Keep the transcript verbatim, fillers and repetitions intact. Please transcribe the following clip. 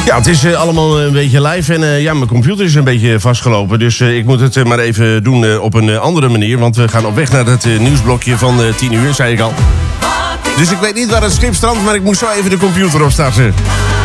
Ja, het is uh, allemaal een beetje live en uh, ja, mijn computer is een beetje vastgelopen. Dus uh, ik moet het uh, maar even doen uh, op een uh, andere manier. Want we gaan op weg naar het uh, nieuwsblokje van uh, tien uur, zei ik al. Dus ik weet niet waar het schip strandt, maar ik moet zo even de computer opstarten.